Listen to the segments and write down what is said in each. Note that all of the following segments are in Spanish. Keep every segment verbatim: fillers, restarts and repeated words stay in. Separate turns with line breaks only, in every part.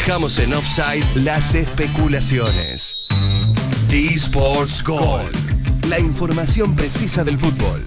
Dejamos en offside las especulaciones. eSports Gol. La información precisa del fútbol.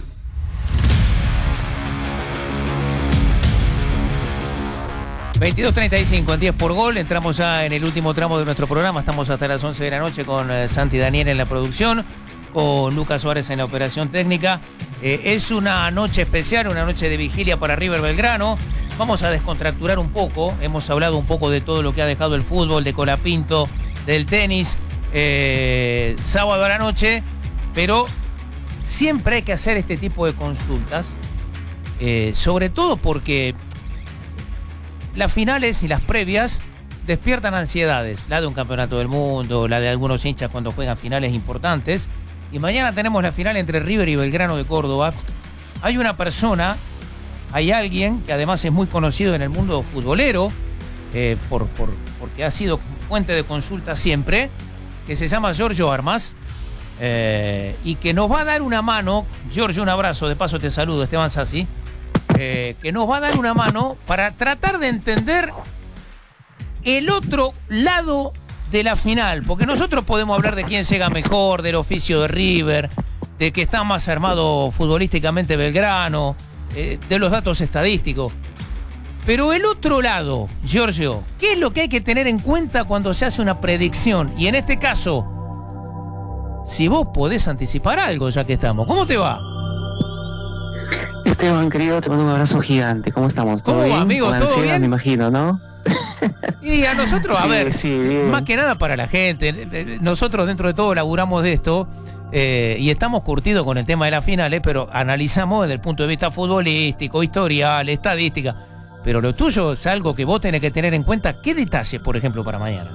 veintidós treinta y cinco en diez por Gol. Entramos ya en el último tramo de nuestro programa. Estamos hasta las once de la noche con eh, Santi Daniel en la producción, con Lucas Suárez en la operación técnica. Eh, es una noche especial, una noche de vigilia para River Belgrano. Vamos a descontracturar un poco. Hemos hablado un poco de todo lo que ha dejado el fútbol, de Colapinto, del tenis. Eh, sábado a la noche, pero siempre hay que hacer este tipo de consultas, eh, sobre todo porque las finales y las previas despiertan ansiedades, la de un campeonato del mundo, la de algunos hinchas cuando juegan finales importantes, y mañana tenemos la final entre River y Belgrano de Córdoba. Hay una persona, hay alguien que además es muy conocido en el mundo futbolero, eh, por, por, porque ha sido fuente de consulta siempre, que se llama Giorgio Armas, eh, y que nos va a dar una mano. Giorgio, un abrazo, de paso te saludo, Esteban Sassi, eh, que nos va a dar una mano para tratar de entender el otro lado de la final, porque nosotros podemos hablar de quién llega mejor, del oficio de River, de que está más armado futbolísticamente Belgrano, eh, de los datos estadísticos. Pero el otro lado, Giorgio, ¿qué es lo que hay que tener en cuenta cuando se hace una predicción? Y en este caso, si vos podés anticipar algo, ya que estamos. ¿Cómo te va?
Esteban, querido, te mando un abrazo gigante. ¿Cómo estamos? ¿Todo
¿Cómo
bien?
va, amigo?
Con
¿Todo
ansiedad,
bien?
me imagino, ¿no?
Y a nosotros, a
sí,
ver,
sí, bien.
Más que nada para la gente. Nosotros dentro de todo laburamos de esto, eh, y estamos curtidos con el tema de las finales, pero analizamos desde el punto de vista futbolístico, historial, estadística. Pero lo tuyo es algo que vos tenés que tener en cuenta. ¿Qué detalles, por ejemplo, para mañana?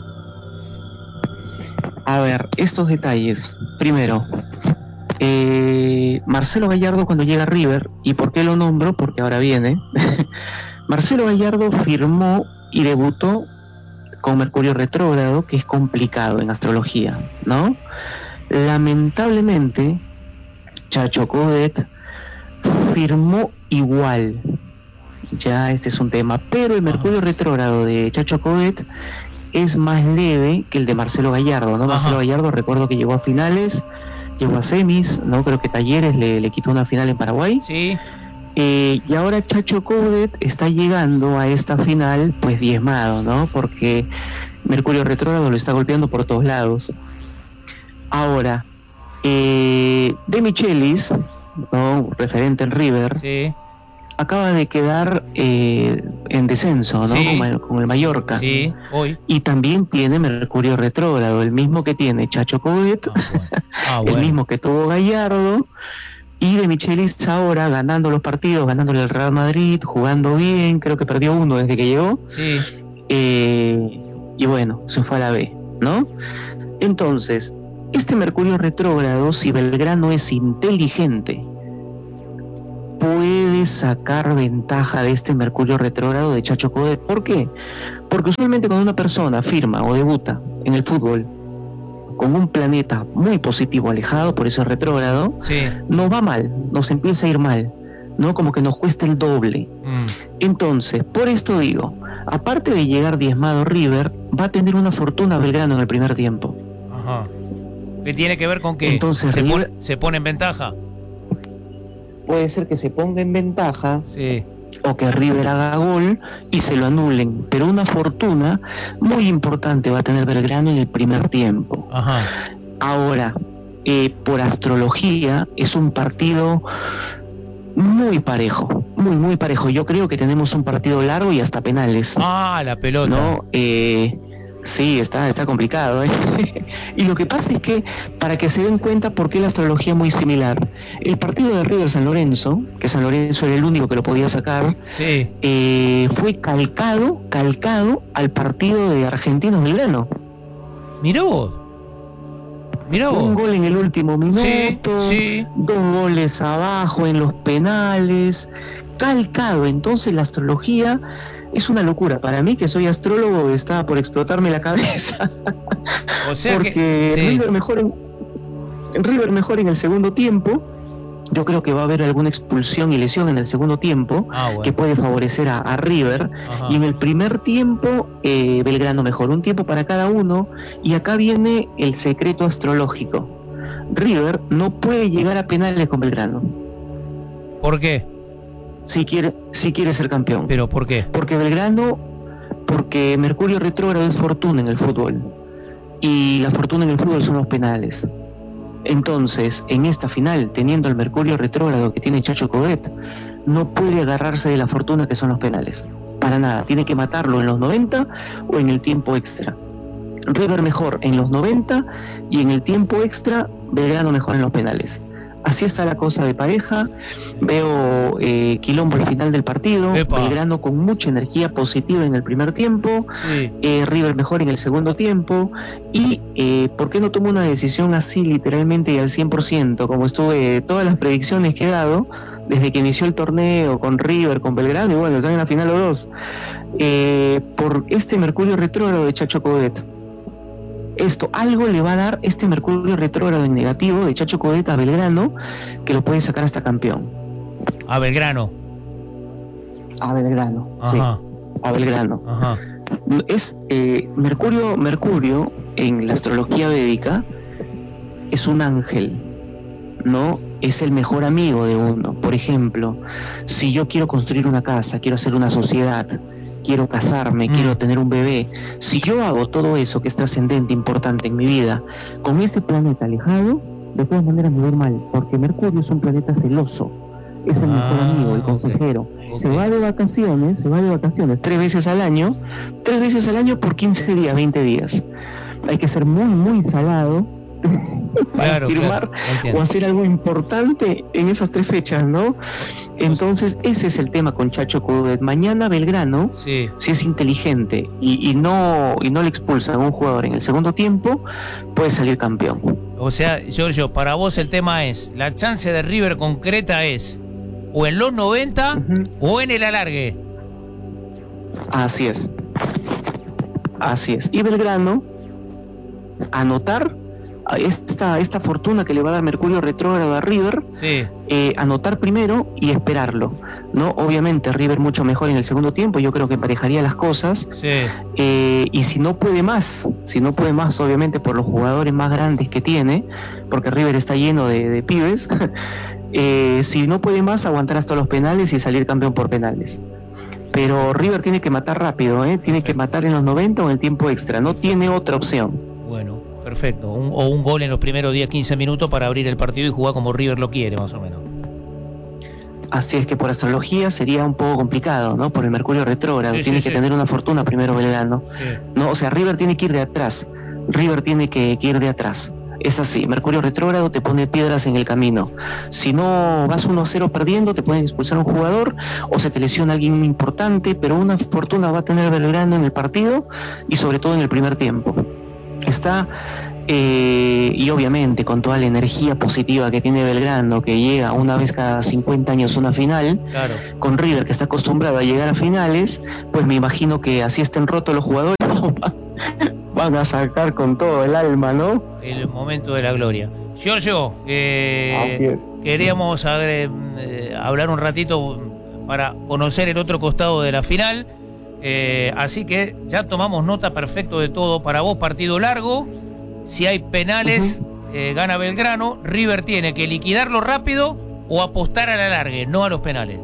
A ver, estos detalles. Primero, eh, Marcelo Gallardo cuando llega a River, ¿y por qué lo nombro? Porque ahora viene. Marcelo Gallardo firmó y debutó con Mercurio retrógrado, que es complicado en astrología, ¿no? Lamentablemente, Chacho Coudet firmó igual. Ya este es un tema, pero el Mercurio Ajá. retrógrado de Chacho Coudet es más leve que el de Marcelo Gallardo, ¿no? Ajá. Marcelo Gallardo, recuerdo que llegó a finales, llegó a semis, ¿no? Creo que Talleres le, le quitó una final en Paraguay.
Sí.
Eh, y ahora Chacho Coudet está llegando a esta final pues diezmado, ¿no? Porque Mercurio retrógrado lo está golpeando por todos lados. Ahora, eh, De Michelis, ¿no? Referente en River,
sí. acaba
de quedar eh, en descenso, ¿no?
Sí.
Con, el, con el Mallorca.
Sí, hoy.
Y también tiene Mercurio retrógrado, el mismo que tiene Chacho Coudet,
Ah, bueno. Ah, bueno.
el mismo que tuvo Gallardo. Y De Michelis ahora ganando los partidos, ganándole al Real Madrid, jugando bien, creo que perdió uno desde que llegó.
Sí.
Eh, y bueno, se fue a la B, ¿no? Entonces, este Mercurio retrógrado, si Belgrano es inteligente, puede sacar ventaja de este Mercurio retrógrado de Chacho Coudet. ¿Por qué? Porque usualmente cuando una persona firma o debuta en el fútbol con un planeta muy positivo alejado, por eso es retrógrado,
sí.
nos va mal, nos empieza a ir mal, ¿no? Como que nos cuesta el doble.
Mm.
Entonces, por esto digo, aparte de llegar diezmado River, va a tener una fortuna Belgrano en el primer tiempo.
Ajá. ¿Qué tiene que ver con qué?
Entonces,
¿Se,
River,
pone, ¿Se pone en ventaja?
Puede ser que se ponga en ventaja,
sí.
o que River haga gol y se lo anulen, pero una fortuna muy importante va a tener Belgrano en el primer tiempo.
Ajá.
Ahora, eh, por astrología es un partido muy parejo, muy muy parejo. Yo creo que tenemos un partido largo y hasta penales.
Ah, la pelota.
No, eh, sí, está, está complicado, ¿eh? Y lo que pasa es que, para que se den cuenta por qué la astrología es muy similar, el partido de River San Lorenzo, que San Lorenzo era el único que lo podía sacar,
sí.
eh, fue calcado, calcado al partido de Argentinos Belgrano.
Mirá vos. Mirá vos.
Un gol en el último minuto,
sí, sí.
dos goles abajo en los penales, calcado. Entonces la astrología es una locura. Para mí, que soy astrólogo, está por explotarme la cabeza.
O sea
porque
que, sí.
River mejor en, River mejor en el segundo tiempo, Yo creo que va a haber alguna expulsión y lesión en el segundo tiempo,
ah, bueno.
que puede favorecer a, a River.
Ajá.
Y en el primer tiempo, eh, Belgrano mejor. Un tiempo para cada uno. Y acá viene el secreto astrológico. River no puede llegar a penales con Belgrano.
¿Por qué?
Si quiere, si quiere ser campeón.
¿Pero por qué?
Porque Belgrano, porque Mercurio retrógrado es fortuna en el fútbol. Y la fortuna en el fútbol son los penales. Entonces, en esta final, teniendo el Mercurio retrógrado que tiene Chacho Coudet, no puede agarrarse de la fortuna que son los penales. Para nada, tiene que matarlo en los noventa o en el tiempo extra. River mejor en los noventa y en el tiempo extra, Belgrano mejor en los penales. Así está la cosa de pareja. Veo eh, quilombo al final del partido.
Epa.
Belgrano con mucha energía positiva en el primer tiempo.
Sí.
Eh, River mejor en el segundo tiempo. Y eh, ¿por qué no tomo una decisión así literalmente y al cien por ciento? Como estuve todas las predicciones que he dado desde que inició el torneo con River, con Belgrano, y bueno, están en la final los dos. Eh, por este Mercurio retrógrado de Chacho Coudet. Esto, algo le va a dar este Mercurio retrógrado en negativo de Chacho Coudet a Belgrano, que lo puede sacar hasta campeón.
A Belgrano.
A Belgrano,
Ajá.
sí, a Belgrano.
Ajá.
Es eh, Mercurio, Mercurio en la astrología védica es un ángel, ¿no? Es el mejor amigo de uno. Por ejemplo, si yo quiero construir una casa, quiero hacer una sociedad, quiero casarme, mm. quiero tener un bebé, si yo hago todo eso que es trascendente, importante en mi vida, con ese planeta alejado, de todas maneras me va a ir mal, porque Mercurio es un planeta celoso, es el ah, mejor amigo, el consejero. Okay. Okay. Se va de vacaciones, se va de vacaciones tres veces al año, tres veces al año por quince días, veinte días. Hay que ser muy, muy salado para
claro,
firmar
claro,
o hacer algo importante en esas tres fechas, ¿no? Entonces ese es el tema con Chacho Coudet. Mañana Belgrano,
sí.
si es inteligente y, y no y no le expulsan a un jugador en el segundo tiempo, puede salir campeón.
O sea, Giorgio, para vos el tema es, la chance de River concreta es o en los noventa uh-huh. o en el alargue.
Así es. Así es. Y Belgrano, anotar esta, esta fortuna que le va a dar Mercurio retrógrado a River,
sí.
eh, anotar primero y esperarlo, ¿no? Obviamente River mucho mejor en el segundo tiempo, yo creo que emparejaría las cosas,
sí.
eh, y si no puede más, si no puede más obviamente por los jugadores más grandes que tiene, porque River está lleno de, de pibes, eh, si no puede más aguantar hasta los penales y salir campeón por penales. Pero River tiene que matar rápido, ¿eh? Tiene que matar en los noventa o en el tiempo extra, no tiene otra opción.
Bueno, perfecto. Un, o un gol en los primeros diez a quince minutos para abrir el partido y jugar como River lo quiere, más o menos.
Así es que por astrología sería un poco complicado, ¿no? Por el Mercurio retrógrado, sí, tiene sí, que sí. tener una fortuna primero Belgrano. Sí. No, o sea, River tiene que ir de atrás. River tiene que, que ir de atrás. Es así, Mercurio retrógrado te pone piedras en el camino. Si no vas uno a cero perdiendo, te pueden expulsar a un jugador o se te lesiona alguien importante, pero una fortuna va a tener Belgrano en el partido y sobre todo en el primer tiempo. Está, eh, y obviamente con toda la energía positiva que tiene Belgrano, que llega una vez cada cincuenta años a una final,
claro.
con River que está acostumbrado a llegar a finales, pues me imagino que así estén rotos los jugadores, van a sacar con todo el alma, ¿no?
El momento de la gloria. Giorgio, eh,
así es.
Queríamos eh, eh, hablar un ratito para conocer el otro costado de la final. Eh, así que ya tomamos nota perfecto de todo. Para vos, partido largo. Si hay penales, uh-huh. eh, gana Belgrano. River tiene que liquidarlo rápido o apostar a la largue, no a los penales.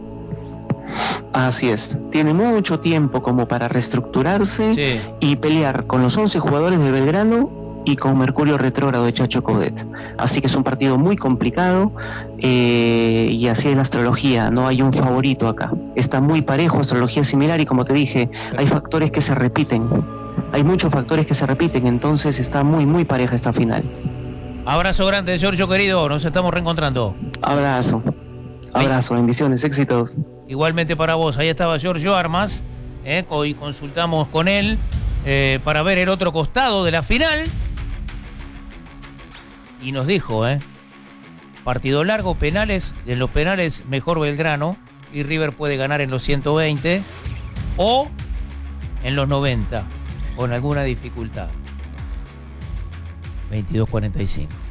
Así es, tiene mucho tiempo como para reestructurarse, sí. y pelear con los once jugadores de Belgrano y con Mercurio retrógrado de Chacho Coudet. Así que es un partido muy complicado, eh, y así es la astrología, no hay un favorito acá. Está muy parejo, astrología similar, y como te dije, hay factores que se repiten. Hay muchos factores que se repiten, entonces está muy, muy pareja esta final.
Abrazo grande, Giorgio querido, nos estamos reencontrando.
Abrazo. Abrazo, bendiciones, éxitos.
Igualmente para vos, ahí estaba Giorgio Armas, eh, hoy consultamos con él eh, para ver el otro costado de la final. Y nos dijo, eh, partido largo, penales, en los penales mejor Belgrano, y River puede ganar en los ciento veinte o en los noventa, con alguna dificultad. veintidós cuarenta y cinco.